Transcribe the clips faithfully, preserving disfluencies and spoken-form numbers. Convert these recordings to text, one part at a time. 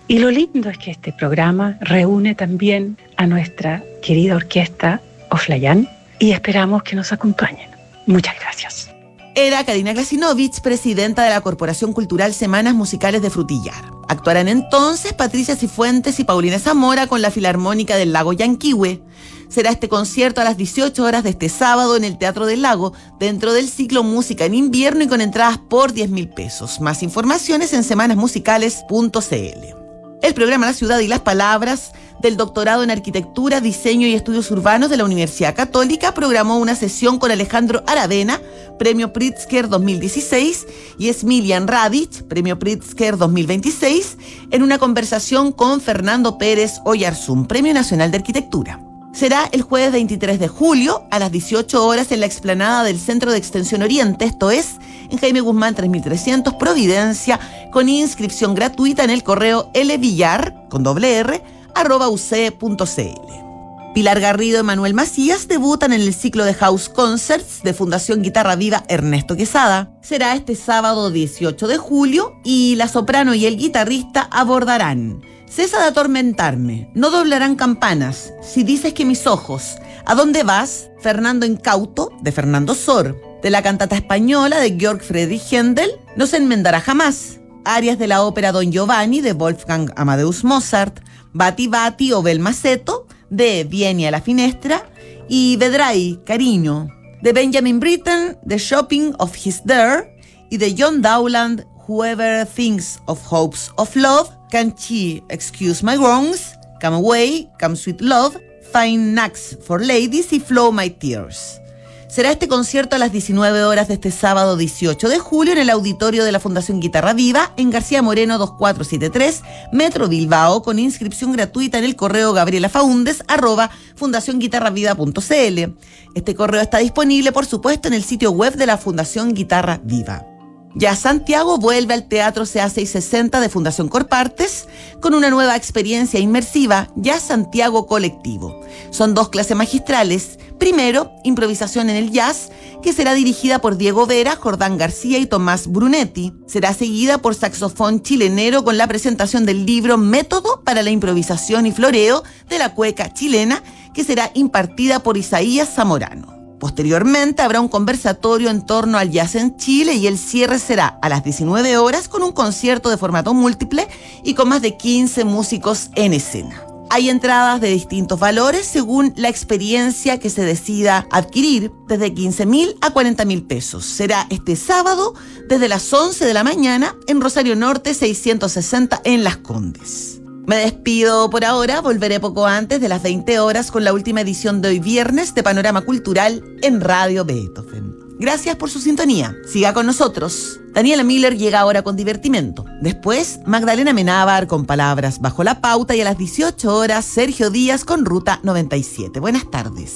Y lo lindo es que este programa reúne también a nuestra querida orquesta Oflayán y esperamos que nos acompañen. Muchas gracias. Era Karina Krasinovich, presidenta de la Corporación Cultural Semanas Musicales de Frutillar. Actuarán entonces Patricia Cifuentes y Paulina Zamora con la Filarmónica del Lago Yanquihue. Será este concierto a las dieciocho horas de este sábado en el Teatro del Lago, dentro del ciclo Música en Invierno y con entradas por diez mil pesos. Más informaciones en semanas musicales punto c l. El programa La Ciudad y las Palabras del Doctorado en Arquitectura, Diseño y Estudios Urbanos de la Universidad Católica programó una sesión con Alejandro Aravena, Premio Pritzker dos mil dieciséis, y Smiljan Radic, Premio Pritzker dos mil veintiséis, en una conversación con Fernando Pérez Oyarzún, Premio Nacional de Arquitectura. Será el jueves veintitrés de julio a las dieciocho horas en la explanada del Centro de Extensión Oriente, esto es, en Jaime Guzmán tres mil trescientos, Providencia, con inscripción gratuita en el correo lvillar, con doble R, arroba uc.cl. Pilar Garrido y Manuel Macías debutan en el ciclo de House Concerts de Fundación Guitarra Viva Ernesto Quesada. Será este sábado dieciocho de julio y la soprano y el guitarrista abordarán Cesa de atormentarme, no doblarán campanas, si dices que mis ojos, ¿a dónde vas? Fernando Incauto, de Fernando Sor, de la cantata española de Georg Friedrich Händel, No se enmendará jamás, arias de la ópera Don Giovanni de Wolfgang Amadeus Mozart, Bati Bati o Bel Maceto, de Vieni a la Finestra, y Vedrai, Cariño, de Benjamin Britten, The Shopping of His There, y de John Dowland, Whoever Thinks of Hopes of Love, Can She Excuse My Wrongs, Come Away, Come Sweet Love, Fine Knacks for Ladies y Flow My Tears. Será este concierto a las diecinueve horas de este sábado dieciocho de julio en el auditorio de la Fundación Guitarra Viva en García Moreno dos cuatro siete tres, Metro Bilbao, con inscripción gratuita en el correo gabrielafaundes arroba fundacionguitarraviva punto c l. Este correo está disponible, por supuesto, en el sitio web de la Fundación Guitarra Viva. Ya Santiago vuelve al Teatro C A seiscientos sesenta de Fundación Corpartes con una nueva experiencia inmersiva, Ya Santiago Colectivo. Son dos clases magistrales. Primero, improvisación en el jazz, que será dirigida por Diego Vera, Jordán García y Tomás Brunetti. Será seguida por saxofón chilenero con la presentación del libro Método para la improvisación y floreo de la cueca chilena, que será impartida por Isaías Zamorano. Posteriormente habrá un conversatorio en torno al jazz en Chile y el cierre será a las diecinueve horas con un concierto de formato múltiple y con más de quince músicos en escena. Hay entradas de distintos valores según la experiencia que se decida adquirir, desde quince mil a cuarenta mil pesos. Será este sábado desde las once de la mañana en Rosario Norte seiscientos sesenta en Las Condes. Me despido por ahora, volveré poco antes de las veinte horas con la última edición de hoy viernes de Panorama Cultural en Radio Beethoven. Gracias por su sintonía. Siga con nosotros. Daniela Miller llega ahora con Divertimento. Después, Magdalena Menábar con Palabras Bajo la Pauta y a las dieciocho horas, Sergio Díaz con Ruta noventa y siete. Buenas tardes.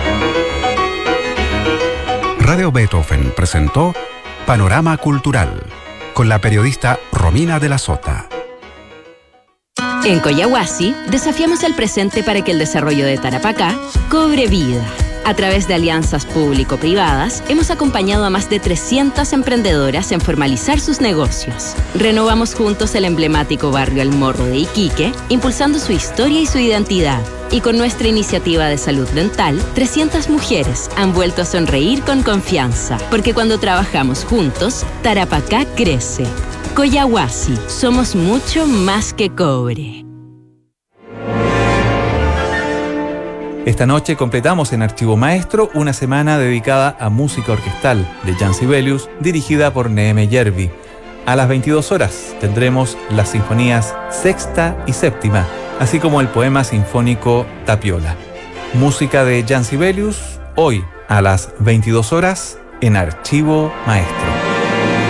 Radio Beethoven presentó Panorama Cultural con la periodista Romina de la Sota. En Collahuasi, desafiamos el presente para que el desarrollo de Tarapacá cobre vida. A través de alianzas público-privadas, hemos acompañado a más de trescientas emprendedoras en formalizar sus negocios. Renovamos juntos el emblemático barrio El Morro de Iquique, impulsando su historia y su identidad. Y con nuestra iniciativa de salud dental, trescientas mujeres han vuelto a sonreír con confianza. Porque cuando trabajamos juntos, Tarapacá crece. Collahuasi, somos mucho más que cobre. Esta noche completamos en Archivo Maestro una semana dedicada a música orquestal de Jan Sibelius, dirigida por Neeme Järvi. A las veintidós horas tendremos las sinfonías sexta y séptima, así como el poema sinfónico Tapiola. Música de Jan Sibelius, hoy a las veintidós horas en Archivo Maestro.